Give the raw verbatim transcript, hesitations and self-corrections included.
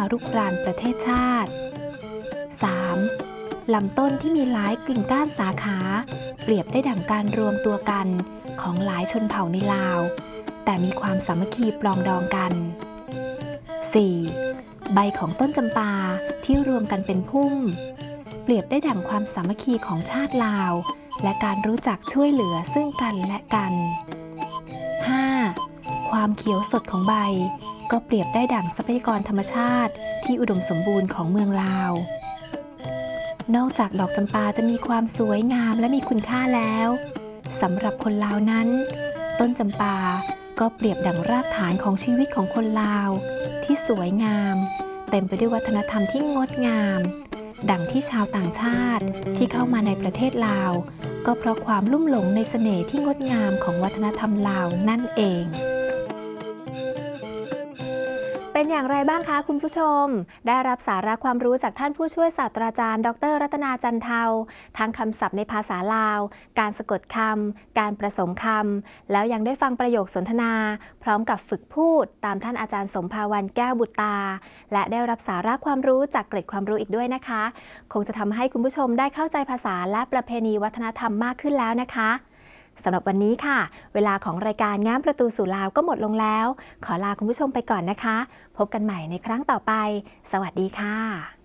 รุกรานประเทศชาติ สาม. ลำต้นที่มีหลายกิ่งก้านสาขาเปรียบได้ดั่งการรวมตัวกันของหลายชนเผ่าในลาวแต่มีความสามัคคีปรองดองกัน สี่. ใบของต้นจำปาที่รวมกันเป็นพุ่มเปรียบได้ดั่งความสามัคคีของชาติลาวและการรู้จักช่วยเหลือซึ่งกันและกัน ห้า. ความเขียวสดของใบก็เปรียบได้ดั่งทรัพยากรธรรมชาติที่อุดมสมบูรณ์ของเมืองลาวนอกจากดอกจำปาจะมีความสวยงามและมีคุณค่าแล้วสำหรับคนลาวนั้นต้นจำปาก็เปรียบดั่งรากฐานของชีวิตของคนลาวที่สวยงามเต็มไปด้วยวัฒนธรรมที่งดงามดังที่ชาวต่างชาติที่เข้ามาในประเทศลาวก็เพราะความลุ่มหลงในเสน่ห์ที่งดงามของวัฒนธรรมลาวนั่นเองเป็นอย่างไรบ้างคะคุณผู้ชมได้รับสาระความรู้จากท่านผู้ช่วยศาสตราจารย์ดร.รัตนาจันเทาทั้งคำศัพท์ในภาษาลาวการสะกดคำการผสมคำแล้วยังได้ฟังประโยคสนทนาพร้อมกับฝึกพูดตามท่านอาจารย์สมภาวันแก้วบุตรตาและได้รับสาระความรู้จากเกร็ดความรู้อีกด้วยนะคะคงจะทำให้คุณผู้ชมได้เข้าใจภาษาและประเพณีวัฒนธรรมมากขึ้นแล้วนะคะสำหรับวันนี้ค่ะเวลาของรายการง้ามประตูสู่ลาวก็หมดลงแล้วขอลาคุณผู้ชมไปก่อนนะคะพบกันใหม่ในครั้งต่อไปสวัสดีค่ะ